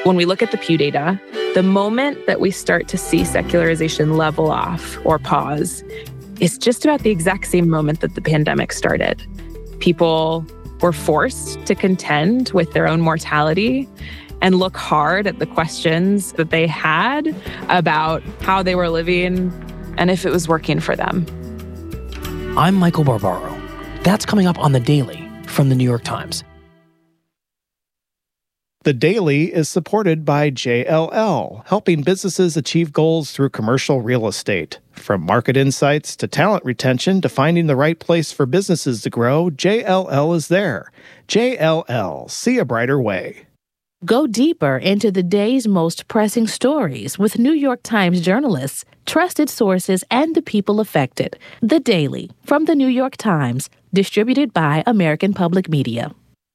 When we look at the Pew data, the moment that we start to see secularization level off or pause is just about the exact same moment that the pandemic started. People were forced to contend with their own mortality and look hard at the questions that they had about how they were living and if it was working for them. I'm Michael Barbaro. That's coming up on The Daily from The New York Times. The Daily is supported by JLL, helping businesses achieve goals through commercial real estate. From market insights to talent retention to finding the right place for businesses to grow, JLL is there. JLL, see a brighter way. Go deeper into the day's most pressing stories with New York Times journalists, trusted sources, and the people affected. The Daily from The New York Times, distributed by American Public Media.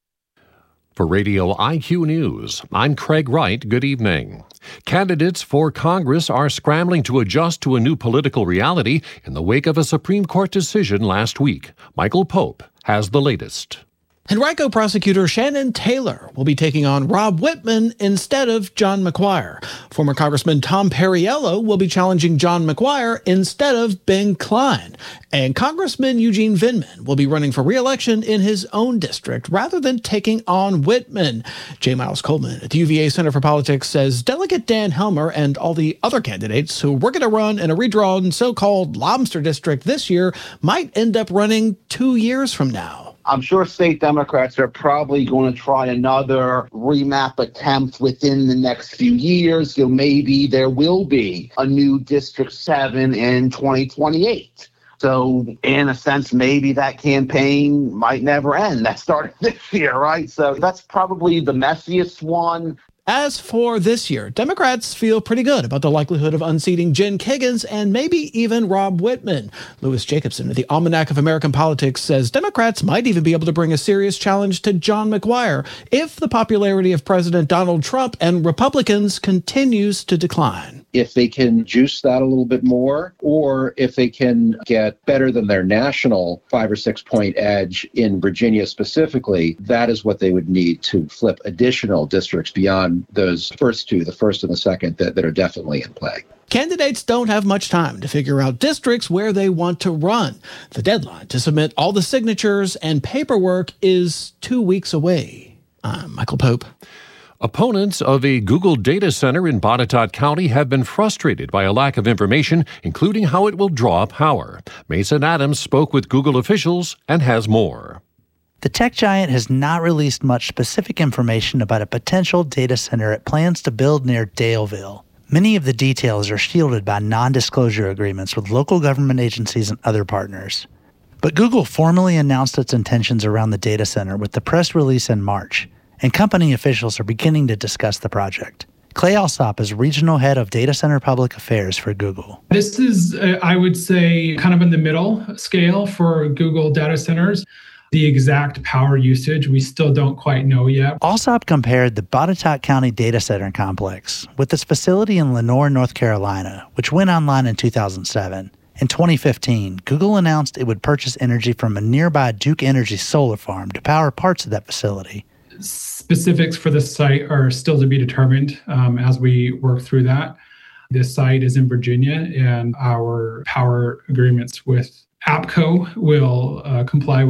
For Radio IQ News, I'm Craig Wright. Good evening. Candidates for Congress are scrambling to adjust to a new political reality in the wake of a Supreme Court decision last week. Michael Pope has the latest. Henrico prosecutor Shannon Taylor will be taking on Rob Whitman instead of John McGuire. Former Congressman Tom Perriello will be challenging John McGuire instead of Ben Cline. And Congressman Eugene Vindman will be running for re-election in his own district rather than taking on Whitman. J. Miles Coleman at the UVA Center for Politics says Delegate Dan Helmer and all the other candidates who were going to run in a redrawn so-called lobster district this year might end up running 2 years from now. I'm sure state Democrats are probably going to try another remap attempt within the next few years. So maybe there will be a new District 7 in 2028. So in a sense, maybe that campaign might never end. That started this year, right? So that's probably the messiest one. As for this year, Democrats feel pretty good about the likelihood of unseating Jen Kiggans and maybe even Rob Whitman. Louis Jacobson at the Almanac of American Politics says Democrats might even be able to bring a serious challenge to John McGuire if the popularity of President Donald Trump and Republicans continues to decline. If they can juice that a little bit more, or if they can get better than their national 5 or 6 point edge in Virginia specifically, that is what they would need to flip additional districts beyond those first two, the first and the second, that are definitely in play. Candidates don't have much time to figure out districts where they want to run. The deadline to submit all the signatures and paperwork is 2 weeks away. I'm Michael Pope. Opponents of a Google data center in Botetourt County have been frustrated by a lack of information, including how it will draw power. Mason Adams spoke with Google officials and has more. The tech giant has not released much specific information about a potential data center it plans to build near Daleville. Many of the details are shielded by non-disclosure agreements with local government agencies and other partners. But Google formally announced its intentions around the data center with the press release in March, and company officials are beginning to discuss the project. Clay Alsop is Regional Head of Data Center Public Affairs for Google. This is, I would say, kind of in the middle scale for Google data centers. The exact power usage, we still don't quite know yet. Alsop compared the Botetourt County Data Center Complex with its facility in Lenoir, North Carolina, which went online in 2007. In 2015, Google announced it would purchase energy from a nearby Duke Energy solar farm to power parts of that facility. Specifics for the site are still to be determined as we work through that. This site is in Virginia, and our power agreements with APCO will comply with